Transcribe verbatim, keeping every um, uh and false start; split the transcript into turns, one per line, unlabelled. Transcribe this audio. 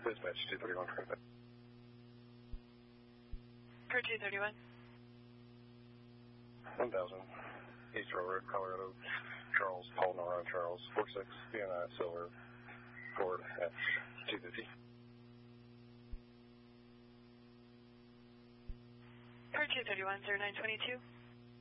Dispatch two thirty-one, correct.
Per two thirty-one.
one thousand, East Railroad, Colorado, Charles, Paul Nora, Charles, four six, B N I, Silver, Ford, at two fifty.
Per two thirty-one, zero nine twenty-two.